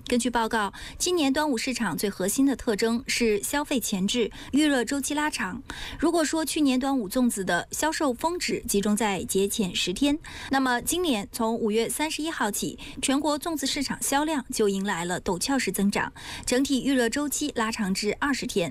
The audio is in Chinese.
根据报告，今年端午市场最核心的特征是消费前置、预热周期拉长。如果说去年端午粽子的销售峰值集中在节前10天，那么今年从5月31号起，全国粽子市场销量就迎来了陡峭式增长，整体预热周期拉长至20天。